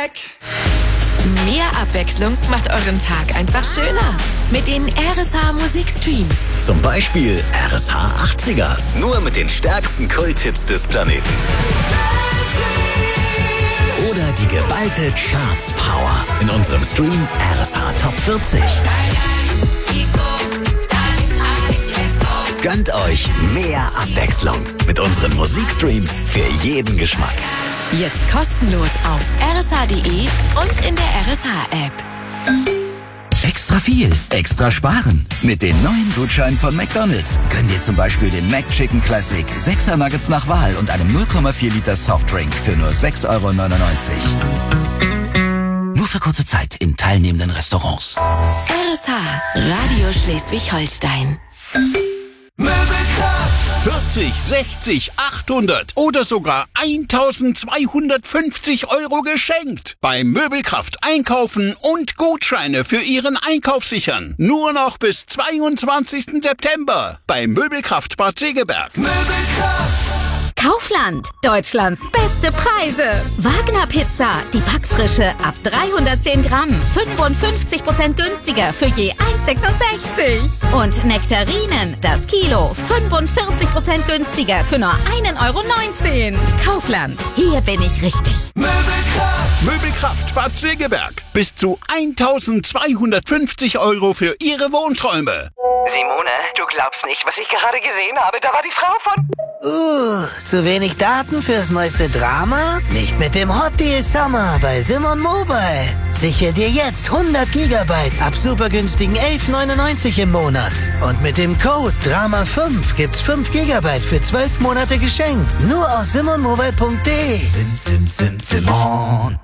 weg. Mehr Abwechslung macht euren Tag einfach schöner. Mit den RSH Musikstreams. Zum Beispiel RSH 80er. Nur mit den stärksten Kult-Hits des Planeten. Oder die geballte Charts-Power in unserem Stream RSH Top 40. Gönnt euch mehr Abwechslung mit unseren Musikstreams für jeden Geschmack. Jetzt kostenlos auf rsh.de und in der RSH-App. Extra viel, extra sparen. Mit den neuen Gutscheinen von McDonald's könnt ihr zum Beispiel den McChicken Classic 6er Nuggets nach Wahl und einem 0,4 Liter Softdrink für nur 6,99 €. Nur für kurze Zeit in teilnehmenden Restaurants. RSH, Radio Schleswig-Holstein. Möbelkraft 40, 60, 800 oder sogar 1250 € geschenkt. Bei Möbelkraft einkaufen und Gutscheine für Ihren Einkauf sichern. Nur noch bis 22. September bei Möbelkraft Bad Segeberg. Möbelkraft. Kaufland, Deutschlands beste Preise. Wagner Pizza, die Packfrische ab 310 Gramm, 55% günstiger für je 1,66 €. Und Nektarinen, das Kilo, 45% günstiger für nur 1,19 €. Kaufland, hier bin ich richtig. Möbelkraft. Möbelkraft Bad Segeberg. Bis zu 1250 € für Ihre Wohnträume. Simone, du glaubst nicht, was ich gerade gesehen habe. Da war die Frau von... Zu wenig Daten fürs neueste Drama? Nicht mit dem Hot Deal Summer bei Simon Mobile. Sichere dir jetzt 100 Gigabyte ab super günstigen 11,99 € im Monat. Und mit dem Code DRAMA5 gibt's 5 Gigabyte für 12 Monate geschenkt. Nur aus simonmobile.de. Simon.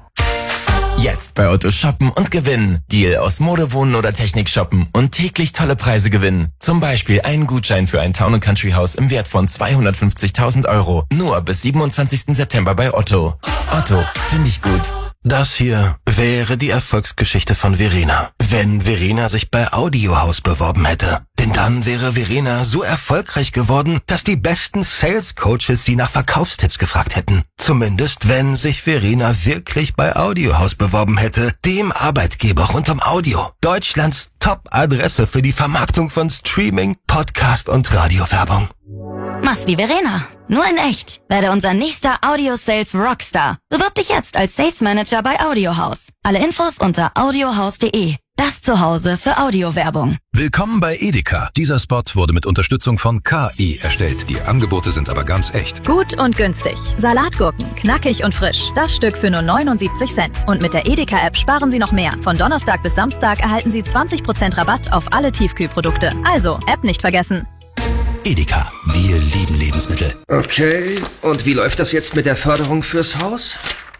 Jetzt bei Otto shoppen und gewinnen. Deal aus Mode, Wohnen oder Technik shoppen und täglich tolle Preise gewinnen. Zum Beispiel einen Gutschein für ein Town & Country Haus im Wert von 250.000 €. Nur bis 27. September bei Otto. Otto, finde ich gut. Das hier wäre die Erfolgsgeschichte von Verena, wenn Verena sich bei Audiohaus beworben hätte. Denn dann wäre Verena so erfolgreich geworden, dass die besten Sales Coaches sie nach Verkaufstipps gefragt hätten. Zumindest wenn sich Verena wirklich bei Audiohaus beworben hätte, dem Arbeitgeber rund um Audio. Deutschlands Top-Adresse für die Vermarktung von Streaming, Podcast und Radiowerbung. Mach's wie Verena, nur in echt. Werde unser nächster Audio-Sales Rockstar. Bewirb dich jetzt als Sales Manager bei Audiohaus. Alle Infos unter audiohaus.de. Das Zuhause für Audiowerbung. Willkommen bei Edeka. Dieser Spot wurde mit Unterstützung von KI erstellt. Die Angebote sind aber ganz echt. Gut und günstig. Salatgurken, knackig und frisch. Das Stück für nur 79 Cent. Und mit der Edeka-App sparen Sie noch mehr. Von Donnerstag bis Samstag erhalten Sie 20% Rabatt auf alle Tiefkühlprodukte. Also, App nicht vergessen. Edeka, wir lieben Lebensmittel. Okay, und wie läuft das jetzt mit der Förderung fürs Haus?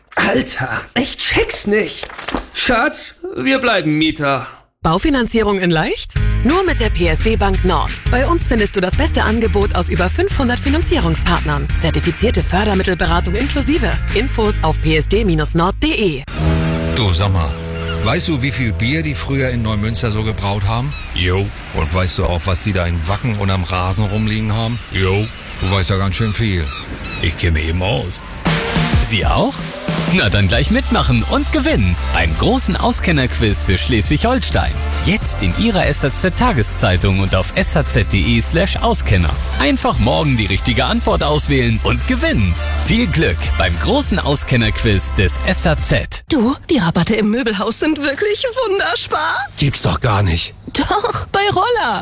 Alter, ich check's nicht. Schatz, wir bleiben Mieter. Baufinanzierung in leicht? Nur mit der PSD Bank Nord. Bei uns findest du das beste Angebot aus über 500 Finanzierungspartnern. Zertifizierte Fördermittelberatung inklusive. Infos auf psd-nord.de. Du, sag mal, weißt du, wie viel Bier die früher in Neumünster so gebraut haben? Jo. Und weißt du auch, was die da in Wacken und am Rasen rumliegen haben? Jo. Du weißt ja ganz schön viel. Ich kenne mich eben aus. Sie auch? Na dann gleich mitmachen und gewinnen beim großen Auskennerquiz für Schleswig-Holstein. Jetzt in Ihrer SHZ-Tageszeitung und auf shz.de/Auskenner. Einfach morgen die richtige Antwort auswählen und gewinnen. Viel Glück beim großen Auskennerquiz des SHZ. Du, die Rabatte im Möbelhaus sind wirklich wunderspar. Gibt's doch gar nicht. Doch, bei Roller.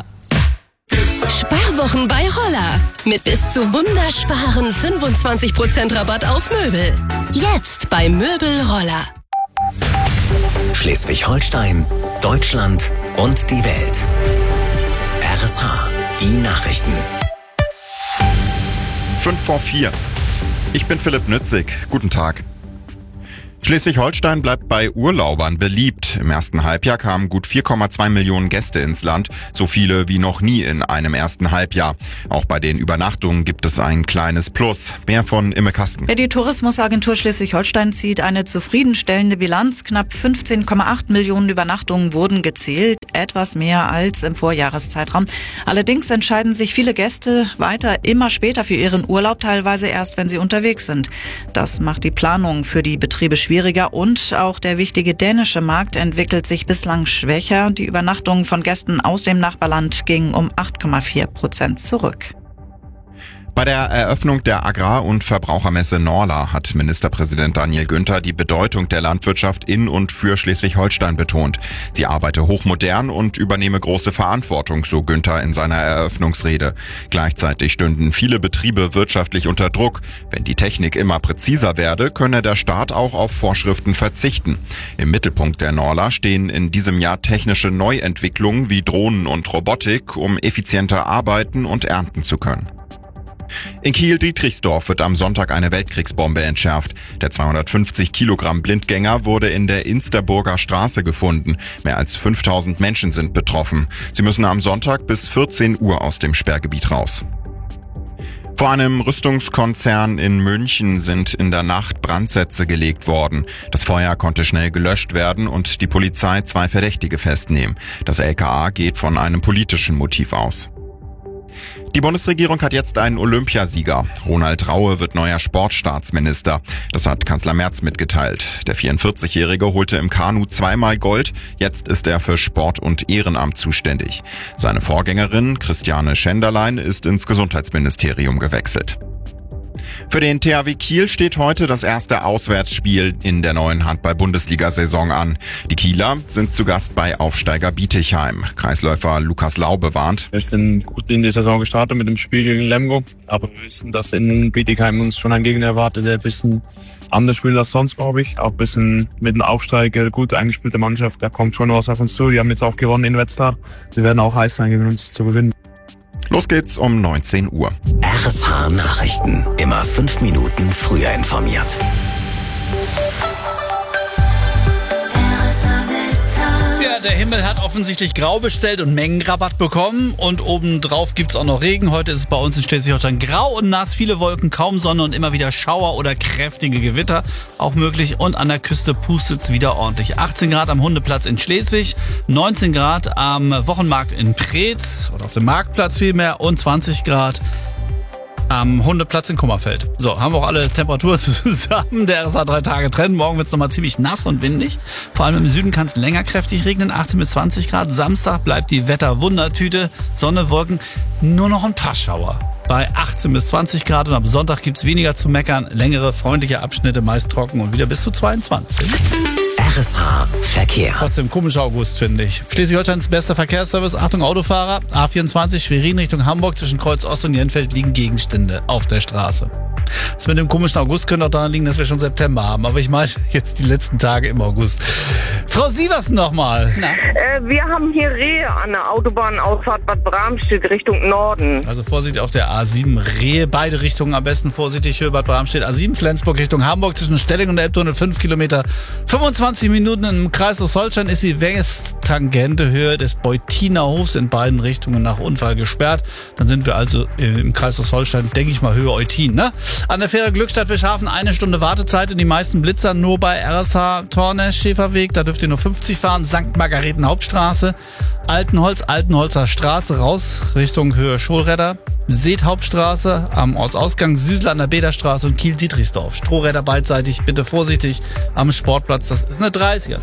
Sparwochen bei Roller. Mit bis zu wundersparen 25% Rabatt auf Möbel. Jetzt bei Möbel Roller. Schleswig-Holstein, Deutschland und die Welt. RSH, die Nachrichten. 5:04. Ich bin Philipp Nützig. Guten Tag. Schleswig-Holstein bleibt bei Urlaubern beliebt. Im ersten Halbjahr kamen gut 4,2 Millionen Gäste ins Land, so viele wie noch nie in einem ersten Halbjahr. Auch bei den Übernachtungen gibt es ein kleines Plus. Mehr von Imme Kasten. Ja, die Tourismusagentur Schleswig-Holstein zieht eine zufriedenstellende Bilanz. Knapp 15,8 Millionen Übernachtungen wurden gezählt. etwas mehr als im Vorjahreszeitraum. Allerdings entscheiden sich viele Gäste weiter immer später für ihren Urlaub, teilweise erst, wenn sie unterwegs sind. Das macht die Planung für die Betriebe schwieriger und auch der wichtige dänische Markt entwickelt sich bislang schwächer. Die Übernachtungen von Gästen aus dem Nachbarland gingen um 8,4% zurück. Bei der Eröffnung der Agrar- und Verbrauchermesse Norla hat Ministerpräsident Daniel Günther die Bedeutung der Landwirtschaft in und für Schleswig-Holstein betont. Sie arbeite hochmodern und übernehme große Verantwortung, so Günther in seiner Eröffnungsrede. Gleichzeitig stünden viele Betriebe wirtschaftlich unter Druck. Wenn die Technik immer präziser werde, könne der Staat auch auf Vorschriften verzichten. Im Mittelpunkt der Norla stehen in diesem Jahr technische Neuentwicklungen wie Drohnen und Robotik, um effizienter arbeiten und ernten zu können. In Kiel-Dietrichsdorf wird am Sonntag eine Weltkriegsbombe entschärft. Der 250 Kilogramm Blindgänger wurde in der Insterburger Straße gefunden. Mehr als 5000 Menschen sind betroffen. Sie müssen am Sonntag bis 14 Uhr aus dem Sperrgebiet raus. Vor einem Rüstungskonzern in München sind in der Nacht Brandsätze gelegt worden. Das Feuer konnte schnell gelöscht werden und die Polizei 2 Verdächtige festnehmen. Das LKA geht von einem politischen Motiv aus. Die Bundesregierung hat jetzt einen Olympiasieger. Ronald Raue wird neuer Sportstaatsminister. Das hat Kanzler Merz mitgeteilt. Der 44-Jährige holte im Kanu 2-mal Gold. Jetzt ist er für Sport und Ehrenamt zuständig. Seine Vorgängerin Christiane Schenderlein ist ins Gesundheitsministerium gewechselt. Für den THW Kiel steht heute das erste Auswärtsspiel in der neuen Handball-Bundesliga-Saison an. Die Kieler sind zu Gast bei Aufsteiger Bietigheim. Kreisläufer Lukas Laube warnt: Wir sind gut in die Saison gestartet mit dem Spiel gegen Lemgo, aber wir wissen, dass in Bietigheim uns schon ein Gegner erwartet, der ein bisschen anders spielt als sonst, glaube ich. Auch ein bisschen mit dem Aufsteiger, gut eingespielte Mannschaft, da kommt schon was auf uns zu. Die haben jetzt auch gewonnen in Wetzlar. Wir werden auch heiß sein, gegen uns zu gewinnen. Los geht's um 19 Uhr. RSH Nachrichten. Immer 5 Minuten früher informiert. Ja, der Himmel hat offensichtlich grau bestellt und Mengenrabatt bekommen. Und obendrauf gibt's auch noch Regen. Heute ist es bei uns in Schleswig-Holstein grau und nass. Viele Wolken, kaum Sonne und immer wieder Schauer oder kräftige Gewitter auch möglich. Und an der Küste pustet's wieder ordentlich. 18 Grad am Hundeplatz in Schleswig, 19 Grad am Wochenmarkt in Preetz oder auf dem Marktplatz vielmehr und 20 Grad am Hundeplatz in Kummerfeld. So, haben wir auch alle Temperaturen zusammen. Der RSH 3 Tage Trend. Morgen wird es nochmal ziemlich nass und windig. Vor allem im Süden kann es länger kräftig regnen. 18 bis 20 Grad. Samstag bleibt die Wetterwundertüte. Sonne, Wolken, nur noch ein paar Schauer. Bei 18 bis 20 Grad und am Sonntag gibt es weniger zu meckern. Längere, freundliche Abschnitte, meist trocken und wieder bis zu 22. RSH Verkehr. Trotzdem komischer August, finde ich. Schleswig-Holsteins bester Verkehrsservice. Achtung Autofahrer. A24 Schwerin Richtung Hamburg. Zwischen Kreuz Ost und Jenfeld liegen Gegenstände auf der Straße. Das mit dem komischen August könnte auch daran liegen, dass wir schon September haben. Aber ich meine jetzt die letzten Tage im August. Frau Sieversen nochmal. Wir haben hier Rehe an der Autobahnausfahrt Bad Bramstedt Richtung Norden. Also Vorsicht auf der A7 Rehe. Beide Richtungen am besten vorsichtig. Höhe Bad Bramstedt. A7 Flensburg Richtung Hamburg. Zwischen Stelling und Elbtunnel 5 Kilometer. 25 Minuten im Kreis Holstein ist die Westtangente Höhe des Beutiner Hofs in beiden Richtungen nach Unfall gesperrt. Dann sind wir also im Kreis Holstein, denke ich mal, Höhe Eutin, ne? An der Fähre Glückstadt-Fischhafen 1 Stunde Wartezeit und die meisten Blitzer nur bei RSH Tornes Schäferweg. Da dürft ihr nur 50 fahren. St. Margareten Hauptstraße. Altenholzer Straße raus Richtung Höhe Scholredder. Seet Hauptstraße am Ortsausgang, Süßler an der Bäderstraße und Kiel-Dietrichsdorf. Strohräder beidseitig, bitte vorsichtig am Sportplatz, das ist eine 30er.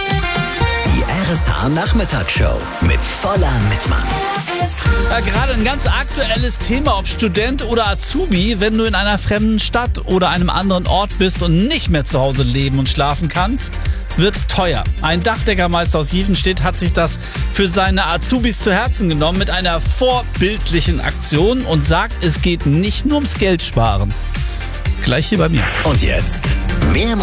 Die RSH Nachmittagsshow mit voller Mitmann. Ja, gerade ein ganz aktuelles Thema, ob Student oder Azubi, wenn du in einer fremden Stadt oder einem anderen Ort bist und nicht mehr zu Hause leben und schlafen kannst, wird's teuer. Ein Dachdeckermeister aus Jievenstedt hat sich das für seine Azubis zu Herzen genommen mit einer vorbildlichen Aktion und sagt, es geht nicht nur ums Geld sparen. Gleich hier bei mir. Und jetzt mehr